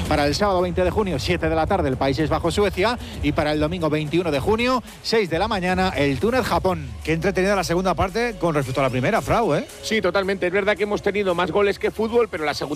Para el sábado 20 de junio, 7 de la tarde, el Países Bajos-Suecia. Y para el domingo 21 de junio, 6 de la mañana, el Túnez-Japón. Qué entretenida la segunda parte con respecto a la primera, Frau, ¿eh? Sí, totalmente. Es verdad que hemos tenido más goles que fútbol, pero la segunda